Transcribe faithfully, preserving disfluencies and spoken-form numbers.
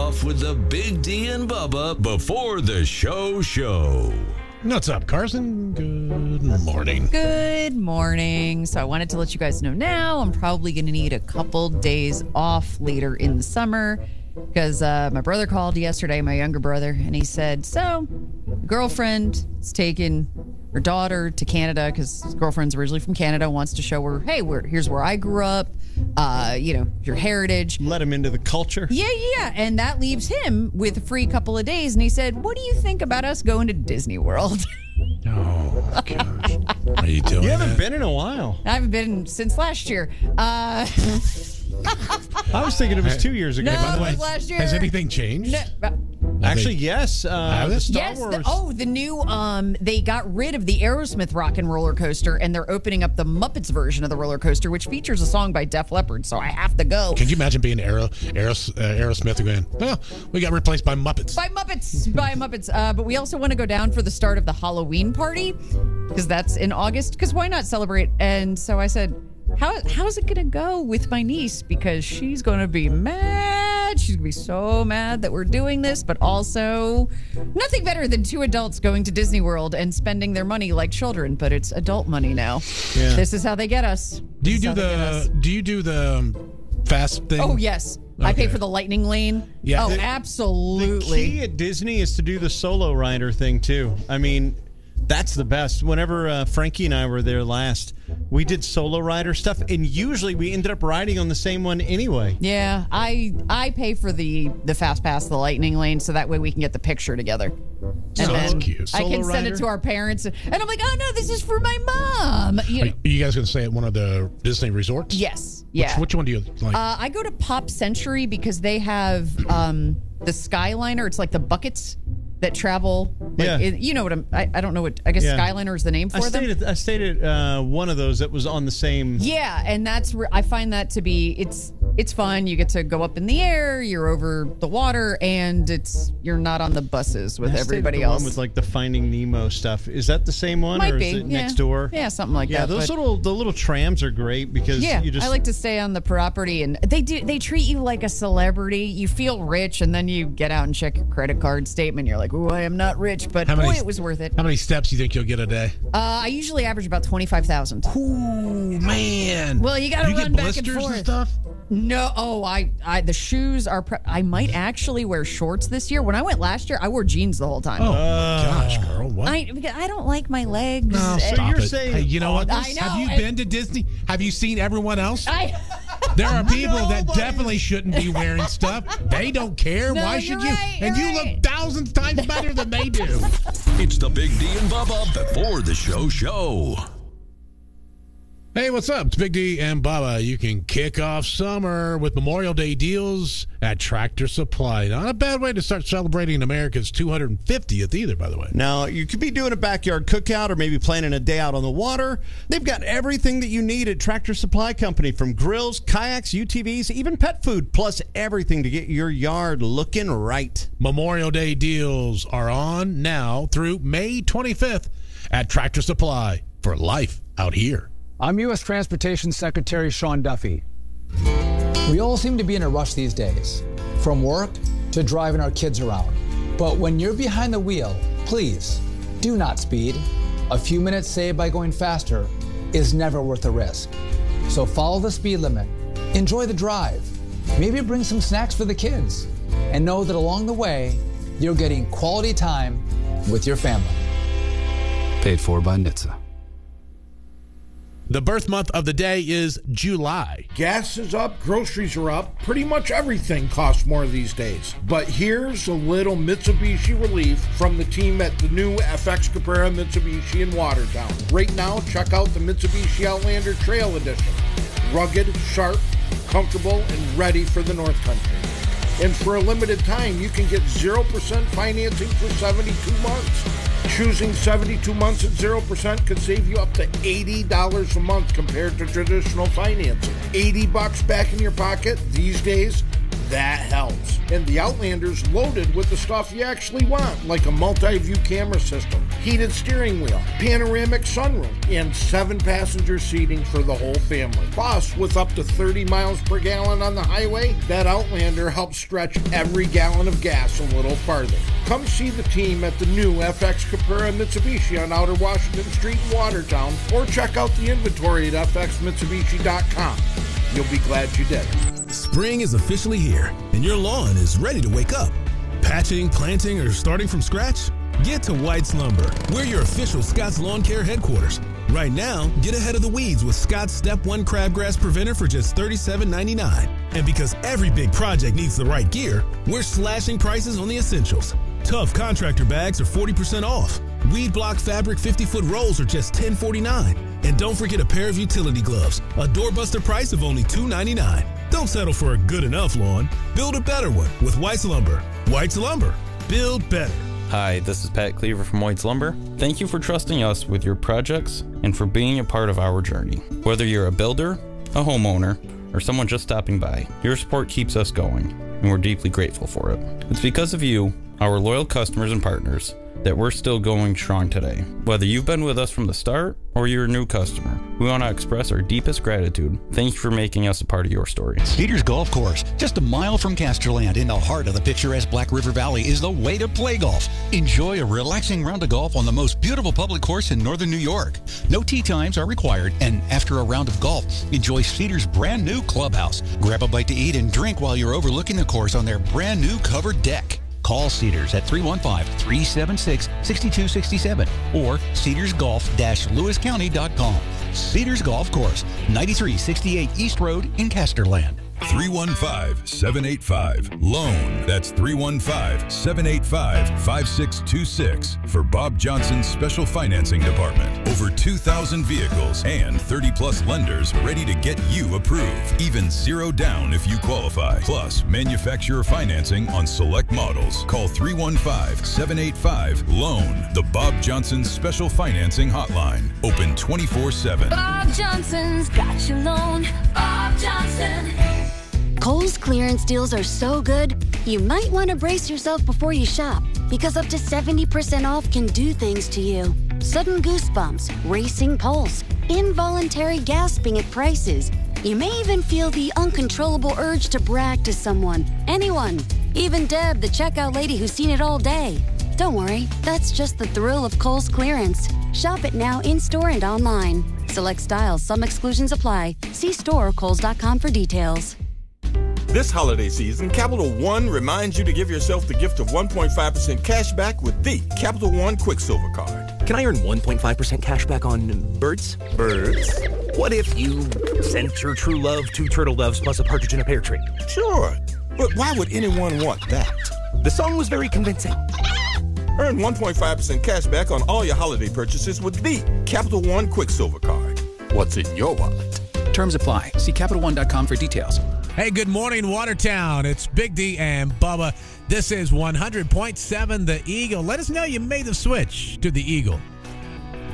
off with the Big D and Bubba before the show show. What's up, Carson? Good morning. Good morning. So I wanted to let you guys know now I'm probably going to need a couple days off later in the summer because uh, my brother called yesterday, my younger brother, and he said, so girlfriend is taking her daughter to Canada because his girlfriend's originally from Canada, wants to show her, hey, we're, here's where I grew up, uh, you know, your heritage. Let him into the culture. Yeah, yeah. And that leaves him with a free couple of days. And he said, what do you think about us going to Disney World? Oh, gosh. Are you doing You haven't that? been in a while. I haven't been since last year. Uh, I was thinking it was two years ago. no, By the way, it was last year. Has anything changed? No, actually, yes. Uh, Have the it? Star yes. Wars. The, oh, the new. Um, they got rid of the Aerosmith Rock and Roller Coaster, and they're opening up the Muppets version of the roller coaster, which features a song by Def Leppard. So I have to go. Can you imagine being Aero, Aeros, uh, Aerosmith again? Oh, we got replaced by Muppets. By Muppets, by Muppets. Uh, but we also want to go down for the start of the Halloween party because that's in August. Because why not celebrate? And so I said, How how's it gonna go with my niece? Because she's gonna be mad. She's gonna be so mad that we're doing this, but also nothing better than two adults going to Disney World and spending their money like children. But it's adult money now. Yeah. This is how they get us. do you This is do how they get us. the Do you do the um, fast thing? Oh yes, I pay Okay. for the lightning lane. Yeah. Oh, The- The absolutely. key at Disney is to do the solo rider thing too. I mean, that's the best. Whenever uh, Frankie and I were there last, we did solo rider stuff, and usually we ended up riding on the same one anyway. Yeah, I I pay for the the fast pass, the lightning lane, so that way we can get the picture together. And So that's then cute. I can Solo send it rider? to our parents, and I'm like, oh no, this is for my mom. You Are know, you guys going to stay at one of the Disney resorts? yes, yeah. Which, which one do you like? uh, I go to Pop Century because they have um, the Skyliner. It's like the buckets that travel. Like, Yeah. it- you know what I'm. I, I don't know what. I guess Yeah. Skyliner is the name I for them. stayed at I stayed at uh, one of those that was on the same. Yeah, and that's where I find that to be it's it's fun. You get to go up in the air, you're over the water, and it's you're not on the buses with I stayed at everybody the else. One with like the Finding Nemo stuff. Is that the same one, Might or be is it yeah. next door? Yeah, something like Yeah, that. those but- little the little trams are great because yeah, you just I like to stay on the property, and they do. They treat you like a celebrity. You feel rich, and then you get out and check your credit card statement. You're like, "Oh, I am not rich," but How boy, many- it was worth it. How many steps do you think you'll get a day? Uh, I usually average about twenty five thousand. Ooh, man. Well, you gotta Do you run get back and blisters forth. stuff? No, oh, I, I, the shoes are. Pre- I might actually wear shorts this year. When I went last year, I wore jeans the whole time. Oh, gosh, girl. What? I, because I don't like my legs. No, And- stop you're it. saying Hey, you know what? I know, Have you and- been to Disney? Have you seen everyone else? I, There are people that Nobody. definitely shouldn't be wearing stuff. They don't care. No, Why you're should you? right, and you're you right. look thousands times better than they do. It's the Big D and Bubba before the show show. Hey, what's up? It's Big D and Bubba. You can kick off summer with Memorial Day deals at Tractor Supply. Not a bad way to start celebrating America's two hundred fiftieth either, by the way. Now, you could be doing a backyard cookout or maybe planning a day out on the water. They've got everything that you need at Tractor Supply Company, from grills, kayaks, U T Vs, even pet food, plus everything to get your yard looking right. Memorial Day deals are on now through May twenty-fifth at Tractor Supply for life out here. I'm U S Transportation Secretary Sean Duffy. We all seem to be in a rush these days, from work to driving our kids around. But when you're behind the wheel, please do not speed. A few minutes saved by going faster is never worth the risk. So follow the speed limit, enjoy the drive, maybe bring some snacks for the kids, and know that along the way, you're getting quality time with your family. Paid for by N H T S A. The birth month of the day is July. Gas is up, groceries are up, pretty much everything costs more these days. But here's a little Mitsubishi relief from the team at the new F X Cabrera Mitsubishi in Watertown. Right now, check out the Mitsubishi Outlander Trail Edition. Rugged, sharp, comfortable, and ready for the North Country. And for a limited time, you can get zero percent financing for seventy-two months. Choosing seventy-two months at zero percent could save you up to eighty dollars a month compared to traditional financing. eighty bucks back in your pocket these days, that helps. And the Outlander's loaded with the stuff you actually want, like a multi-view camera system, heated steering wheel, panoramic sunroof, and seven passenger seating for the whole family. Plus, with up to thirty miles per gallon on the highway, that Outlander helps stretch every gallon of gas a little farther. Come see the team at the new F X Capura Mitsubishi on Outer Washington Street in Watertown, or check out the inventory at f x mitsubishi dot com. You'll be glad you did. Spring is officially here, and your lawn is ready to wake up. Patching, planting, or starting from scratch? Get to White's Lumber. We're your official Scott's Lawn Care headquarters. Right now, get ahead of the weeds with Scott's Step one Crabgrass Preventer for just thirty-seven ninety-nine. And because every big project needs the right gear, we're slashing prices on the essentials. Tough contractor bags are forty percent off. Weed Block Fabric fifty-foot rolls are just ten forty-nine. And don't forget a pair of utility gloves, a doorbuster price of only two ninety-nine. Don't settle for a good enough lawn. Build a better one with White's Lumber. White's Lumber. Build better. Hi, this is Pat Cleaver from White's Lumber. Thank you for trusting us with your projects and for being a part of our journey. Whether you're a builder, a homeowner, or someone just stopping by, your support keeps us going, and we're deeply grateful for it. It's because of you, our loyal customers and partners, that we're still going strong today. Whether you've been with us from the start or you're a new customer, we want to express our deepest gratitude. Thank you for making us a part of your story. Cedars Golf Course, just a mile from Casterland in the heart of the picturesque Black River Valley, is the way to play golf. Enjoy a relaxing round of golf on the most beautiful public course in northern New York. No tee times are required, and after a round of golf, enjoy Cedars' brand new clubhouse. Grab a bite to eat and drink while you're overlooking the course on their brand new covered deck. Call Cedars at three one five, three seven six, six two six seven or cedars golf dash lewis county dot com. Cedars Golf Course, ninety-three sixty-eight East Road in Casterland. three one five, seven eight five, LOAN. That's three one five, seven eight five, five six two six for Bob Johnson's Special Financing Department. Over two thousand vehicles and thirty plus lenders ready to get you approved. Even zero down if you qualify. Plus, manufacturer financing on select models. Call three one five, seven eight five, LOAN. The Bob Johnson's Special Financing Hotline. Open twenty-four seven. Bob Johnson's got your loan. Bob Johnson. Kohl's clearance deals are so good, you might want to brace yourself before you shop, because up to seventy percent off can do things to you. Sudden goosebumps, racing pulse, involuntary gasping at prices. You may even feel the uncontrollable urge to brag to someone, anyone, even Deb, the checkout lady who's seen it all day. Don't worry, that's just the thrill of Kohl's clearance. Shop it now in-store and online. Select styles, some exclusions apply. See store or kohls dot com for details. This holiday season, Capital One reminds you to give yourself the gift of one point five percent cash back with the Capital One Quicksilver Card. Can I earn one point five percent cash back on birds? Birds? What if you sent your true love two turtle doves plus a partridge in a pear tree? Sure, but why would anyone want that? The song was very convincing. Earn one point five percent cash back on all your holiday purchases with the Capital One Quicksilver Card. What's in your wallet? Terms apply. See Capital One dot com for details. Hey, good morning, Watertown. It's Big D and Bubba. This is one hundred point seven The Eagle. Let us know you made the switch to The Eagle.